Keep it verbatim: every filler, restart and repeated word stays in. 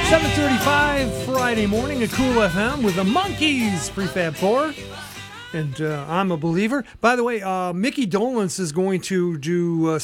seven thirty-five Friday morning at Cool F M with the Monkees, Prefab four. And uh, I'm a believer. By the way, uh, Mickey Dolenz is going to do uh,